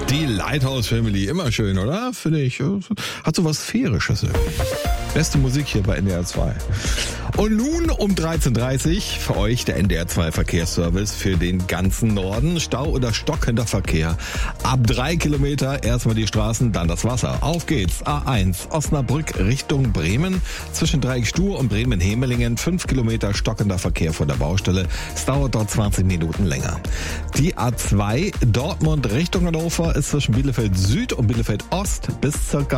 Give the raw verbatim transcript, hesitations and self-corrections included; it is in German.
Die Lighthouse Family, immer schön, oder? Finde ich. Hat so was Sphärisches irgendwie. Beste Musik hier bei N D R zwei. Und nun um dreizehn Uhr dreißig für euch der N D R zwei Verkehrsservice für den ganzen Norden. Stau oder stockender Verkehr. Ab drei Kilometer erstmal die Straßen, dann das Wasser. Auf geht's. A eins Osnabrück Richtung Bremen. Zwischen Dreieck Stur und Bremen-Hemelingen. Fünf Kilometer stockender Verkehr von der Baustelle. Es dauert dort zwanzig Minuten länger. Die A zwei Dortmund Richtung Hannover ist zwischen Bielefeld Süd und Bielefeld Ost bis circa